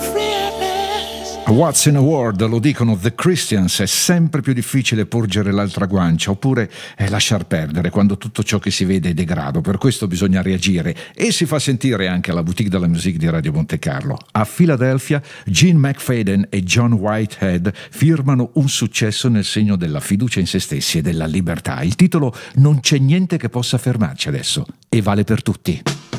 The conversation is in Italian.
What's in a Word, lo dicono The Christians, è sempre più difficile porgere l'altra guancia, oppure lasciar perdere quando tutto ciò che si vede è degrado. Per questo bisogna reagire, e si fa sentire anche alla Boutique de la Musique di Radio Monte Carlo. A Philadelphia, Gene McFadden e John Whitehead firmano un successo nel segno della fiducia in se stessi e della libertà. Il titolo "Non c'è niente che possa fermarci adesso", e vale per tutti.